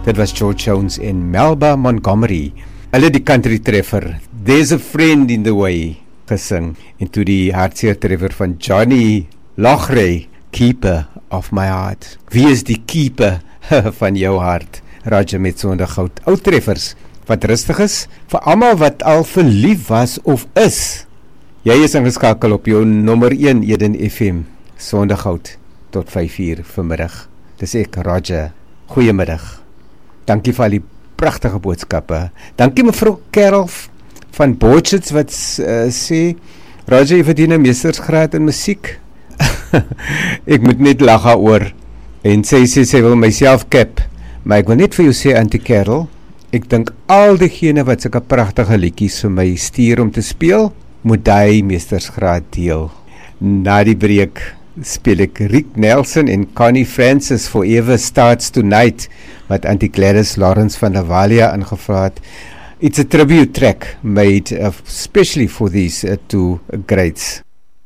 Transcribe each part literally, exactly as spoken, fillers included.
Dit was George Jones en Melba Montgomery. Hulle die country treffer, There's a Friend in the Way, gesing. En toe die hartseer treffer van Johnny Lochray, Keeper of My Heart. Wie is die keeper van jou hart? Roger met Sondergoud. Ou treffers, wat rustig is, vir almal wat al verlief was of is. Jy is ingeskakel op jou nommer een Eden F M, Sondergoud, tot vyf uur vanmiddag. Dis ek, Roger. Goeiemiddag. Dankie vir al die pragtige boodskappe. Dankie mevrou Carol van Borchets wat uh, sê, Roger, jy verdien 'n meestersgraad in musiek. Ek moet net lag oor. En sy sê, sy wil myself cap. Maar ek wil net vir jou sê, Auntie Carol, ek dink al diegene wat sulke pragtige liedjies vir my stuur om te speel, moet die meestersgraad deel. Na die breek speel ek Rick Nelson en Connie Francis Forever Starts Tonight, wat Auntie Gladys Lawrence van Navalia ingevra het. It's a tribute track made uh, especially for these uh, two greats.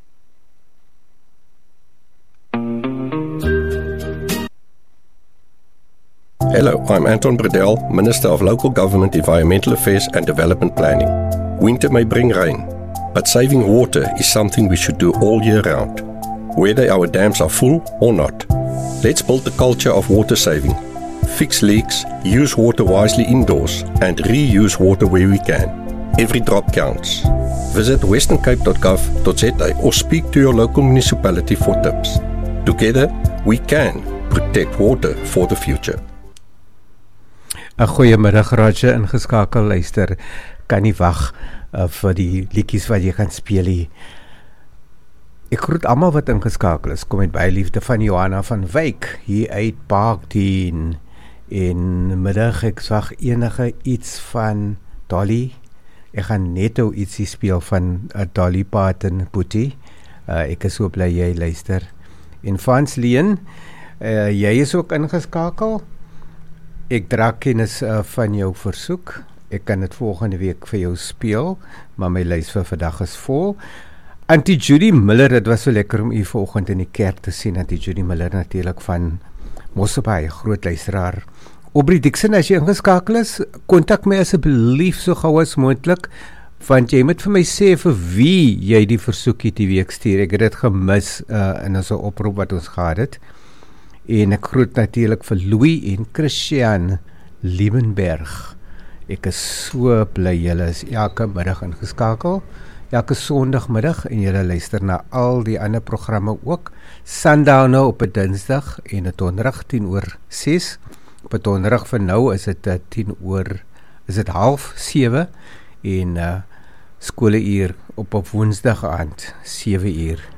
Hello, I'm Anton Bredell, Minister of Local Government, Environmental Affairs and Development Planning. Winter may bring rain, but saving water is something we should do all year round, whether our dams are full or not. Let's build the culture of water saving. Fix leaks, use water wisely indoors, and reuse water where we can. Every drop counts. Visit western cape dot gov dot za or speak to your local municipality for tips. Together, we can protect water for the future. 'n Goeiemiddag, Roger, ingeskakel, luister, kan nie wag uh, vir die liedjies wat jy gaan speel hier. Ek groet almal wat ingeskakel is, kom met baie liefde van Johanna van Wyk, hier uit Parkdien, en middag ek zag enige iets van Dolly, ek gaan net ou ietsie speel van uh, Dolly Parton Boetie, uh, ek is so bly jy luister, en Frans Leen, uh, jy is ook ingeskakel. Ek dra kennis uh, van jou versoek. Ek kan dit volgende week vir jou speel, maar my lys vir vandag is vol. Auntie Judy Miller, dit was so lekker om u vanoggend in die kerk te sien. Auntie Judy Miller natuurlik van Mosselbaai, groot luisteraar. Aubrey Dixon, as jy ingeskakel is, kontak my asseblief so gou as moontlik, want jy moet vir my sê vir wie jy die versoekie die week stuur. Ek het dit gemis uh, in ons oproep wat ons gehad het. En ek groet natuurlik vir Louis en Christian Liebenberg. Ek is so bly julle is elke middag ingeskakel, elke sondagmiddag, en julle luister na al die ander programme ook. Sundown nou op 'n Dinsdag en 'n Donderdag tien oor ses. Op 'n Donderdag vir nou is dit tien oor, is dit half sewe, en uh, skole uur op op Woensdag aand sewe uur.